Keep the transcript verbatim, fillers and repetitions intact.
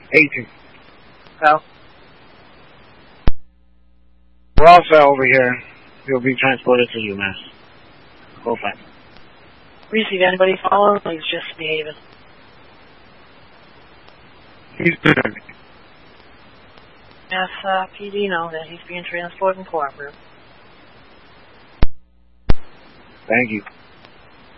eighteen. Well, we're all set over here. He'll be transported to UMass. Go fast. Receive anybody follow? He's just behaving. He's doing it. Yes, uh, P D know that he's being transported and cooperative. Thank you.